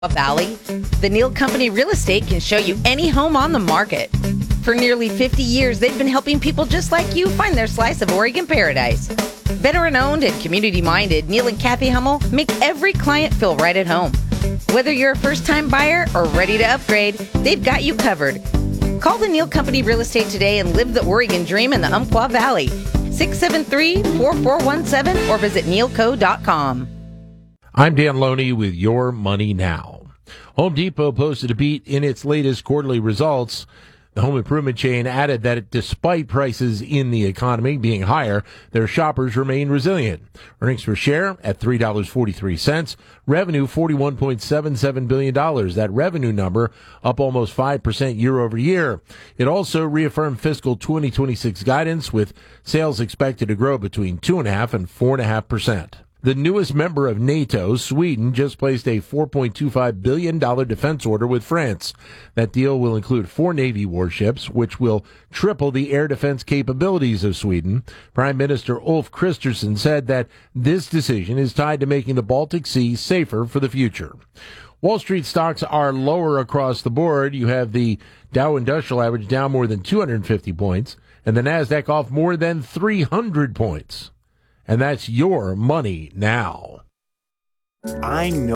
Valley, the Neal Company Real Estate can show you any home on the market. For nearly 50 years, they've been helping people just like you find their slice of Oregon paradise. Veteran-owned and community-minded, Neal and Kathy Hummel make every client feel right at home. Whether you're a first-time buyer or ready to upgrade, they've got you covered. Call the Neal Company Real Estate today and live the Oregon dream in the Umpqua Valley. 673-4417 or visit nealco.com. I'm Dan Loney with Your Money Now. Home Depot posted a beat in its latest quarterly results. The home improvement chain added that despite prices in the economy being higher, their shoppers remain resilient. Earnings per share at $3.43. Revenue $41.77 billion. That revenue number up almost 5% year over year. It also reaffirmed fiscal 2026 guidance with sales expected to grow between 2.5% and 4.5%. The newest member of NATO, Sweden, just placed a $4.25 billion defense order with France. That deal will include 4 Navy warships, which will triple the air defense capabilities of Sweden. Prime Minister Ulf Kristersson said that this decision is tied to making the Baltic Sea safer for the future. Wall Street stocks are lower across the board. You have the Dow Industrial Average down more than 250 points, and the NASDAQ off more than 300 points. And that's Your Money Now. I know.